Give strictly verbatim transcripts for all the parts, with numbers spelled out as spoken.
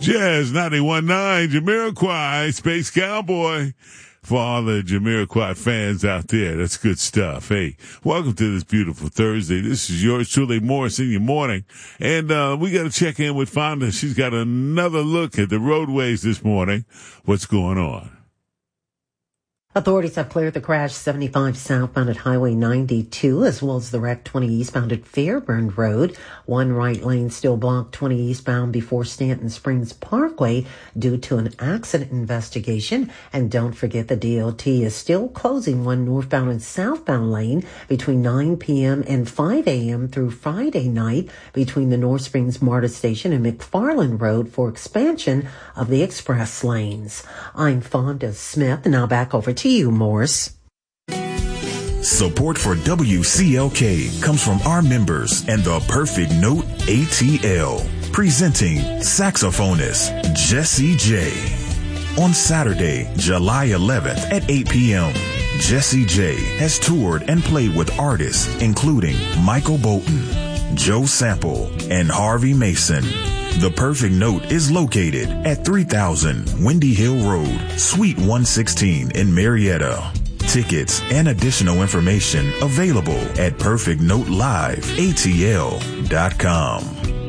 Jazz ninety-one point nine, Jamiroquai, Space Cowboy. For all the Jamiroquai fans out there, that's good stuff. Hey, welcome to this beautiful Thursday. This is yours truly, Morris, in your morning. And uh we got to check in with Fonda. She's got another look at the roadways this morning. What's going on? Authorities have cleared the crash seventy-five southbound at Highway ninety-two, as well as the wreck twenty eastbound at Fairburn Road. One right lane still blocked twenty eastbound before Stanton Springs Parkway due to an accident investigation. And don't forget the D O T is still closing one northbound and southbound lane between nine p.m. and five a.m. through Friday night between the North Springs MARTA station and McFarland Road for expansion of the express lanes. I'm Fonda Smith. Now back over to you, Morris. Support for W C L K comes from our members and the Perfect Note A T L, presenting saxophonist Jessie J. On Saturday, July eleventh at eight p.m., Jessie J has toured and played with artists including Michael Bolton, Joe Sample, and Harvey Mason. The Perfect Note is located at three thousand Windy Hill Road, Suite one sixteen in Marietta. Tickets and additional information available at perfect note live A T L dot com.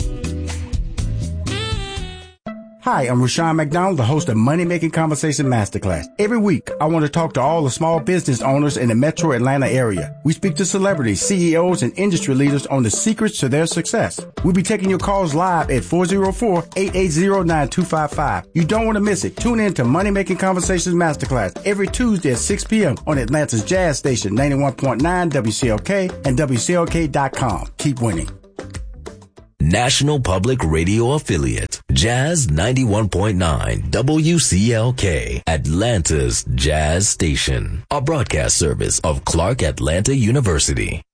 Hi, I'm Rashawn McDonald, the host of Money Making Conversation Masterclass. Every week, I want to talk to all the small business owners in the metro Atlanta area. We speak to celebrities, C E Os, and industry leaders on the secrets to their success. We'll be taking your calls live at four oh four, eight eight zero, nine two five five. You don't want to miss it. Tune in to Money Making Conversations Masterclass every Tuesday at six p.m. on Atlanta's Jazz Station, ninety-one point nine W C L K and W C L K dot com. Keep winning. National Public Radio affiliate, Jazz ninety-one point nine W C L K, Atlanta's Jazz Station, a broadcast service of Clark Atlanta University.